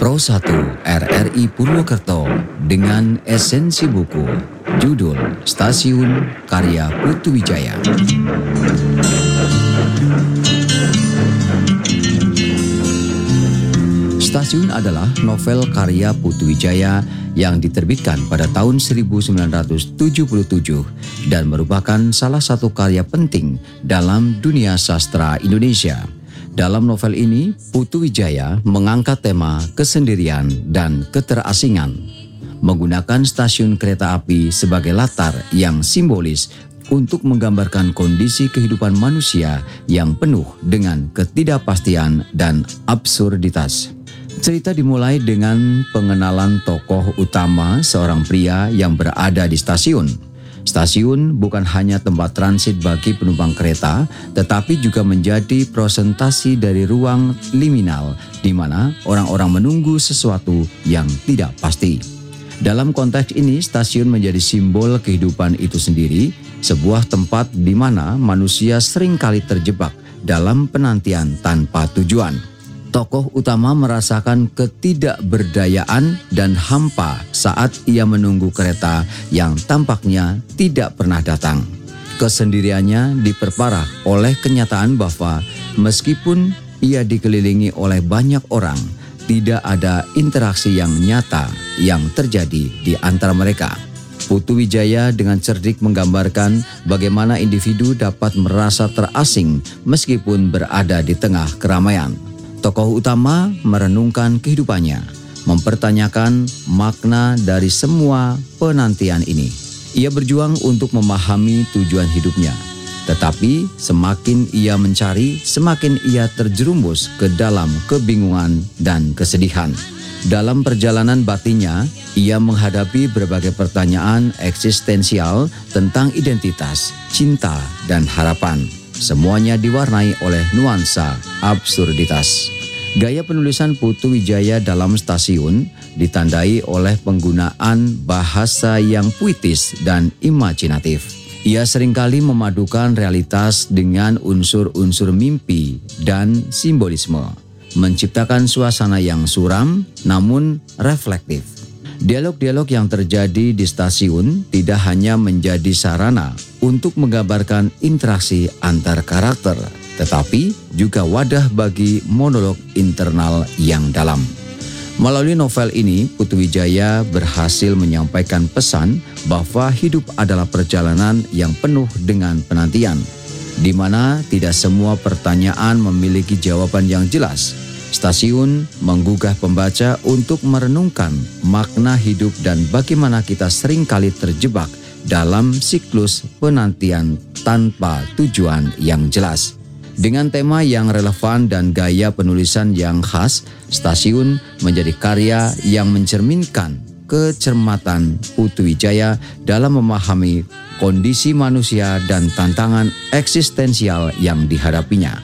Pro 1 RRI Purwokerto dengan esensi buku. Judul Stasiun karya Putu Wijaya. Stasiun adalah novel karya Putu Wijaya yang diterbitkan pada tahun 1977 dan merupakan salah satu karya penting dalam dunia sastra Indonesia. Dalam novel ini, Putu Wijaya mengangkat tema kesendirian dan keterasingan, menggunakan stasiun kereta api sebagai latar yang simbolis untuk menggambarkan kondisi kehidupan manusia yang penuh dengan ketidakpastian dan absurditas. Cerita dimulai dengan pengenalan tokoh utama, seorang pria yang berada di stasiun. Stasiun bukan hanya tempat transit bagi penumpang kereta, tetapi juga menjadi presentasi dari ruang liminal di mana orang-orang menunggu sesuatu yang tidak pasti. Dalam konteks ini, stasiun menjadi simbol kehidupan itu sendiri, sebuah tempat di mana manusia seringkali terjebak dalam penantian tanpa tujuan. Tokoh utama merasakan ketidakberdayaan dan hampa saat ia menunggu kereta yang tampaknya tidak pernah datang. Kesendiriannya diperparah oleh kenyataan bahwa meskipun ia dikelilingi oleh banyak orang, tidak ada interaksi yang nyata yang terjadi di antara mereka. Putu Wijaya dengan cerdik menggambarkan bagaimana individu dapat merasa terasing meskipun berada di tengah keramaian. Tokoh utama merenungkan kehidupannya, mempertanyakan makna dari semua penantian ini. Ia berjuang untuk memahami tujuan hidupnya, tetapi semakin ia mencari, semakin ia terjerumus ke dalam kebingungan dan kesedihan. Dalam perjalanan batinnya, ia menghadapi berbagai pertanyaan eksistensial tentang identitas, cinta, dan harapan. Semuanya diwarnai oleh nuansa absurditas. Gaya penulisan Putu Wijaya dalam Stasiun ditandai oleh penggunaan bahasa yang puitis dan imajinatif. Ia seringkali memadukan realitas dengan unsur-unsur mimpi dan simbolisme, menciptakan suasana yang suram namun reflektif. Dialog-dialog yang terjadi di stasiun tidak hanya menjadi sarana untuk menggambarkan interaksi antar karakter, tetapi juga wadah bagi monolog internal yang dalam. Melalui novel ini, Putu Wijaya berhasil menyampaikan pesan bahwa hidup adalah perjalanan yang penuh dengan penantian, di mana tidak semua pertanyaan memiliki jawaban yang jelas. Stasiun menggugah pembaca untuk merenungkan makna hidup dan bagaimana kita seringkali terjebak dalam siklus penantian tanpa tujuan yang jelas. Dengan tema yang relevan dan gaya penulisan yang khas, Stasiun menjadi karya yang mencerminkan kecermatan Putu Wijaya dalam memahami kondisi manusia dan tantangan eksistensial yang dihadapinya.